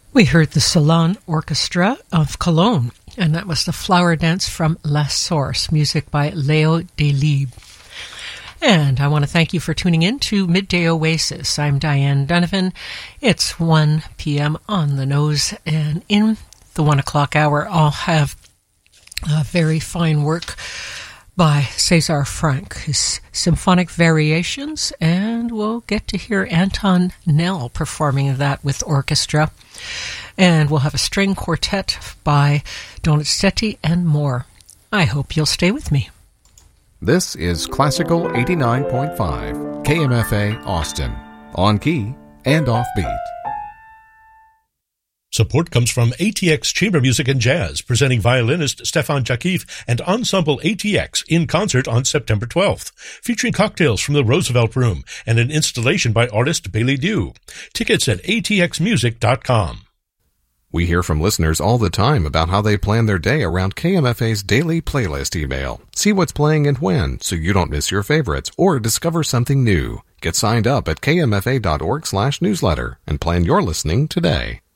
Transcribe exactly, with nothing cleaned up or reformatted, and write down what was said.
We heard the Salon Orchestra of Cologne, and that was the Flower Dance from La Source, music by Léo Delibes. And I want to thank you for tuning in to Midday Oasis. I'm Diane Donovan. It's one p.m. on the nose, and in the one o'clock hour, I'll have a very fine work by César Franck, his symphonic variations, and we'll get to hear Anton Nell performing that with orchestra. And we'll have a string quartet by Donizetti and more. I hope you'll stay with me. This is Classical eighty-nine point five, K M F A Austin, on key and offbeat. Support comes from A T X Chamber Music and Jazz, presenting violinist Stefan Jakif and Ensemble A T X in concert on September twelfth, featuring cocktails from the Roosevelt Room and an installation by artist Bailey Dew. Tickets at A T X music dot com. We hear from listeners all the time about how they plan their day around K M F A's daily playlist email. See what's playing and when, so you don't miss your favorites or discover something new. Get signed up at kmfa.org slash newsletter and plan your listening today.